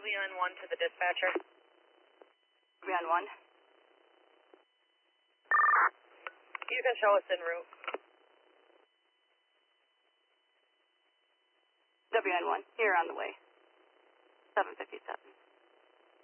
WN1 to the dispatcher. WN1. You can show us en route. WN1, you're on the way. 757.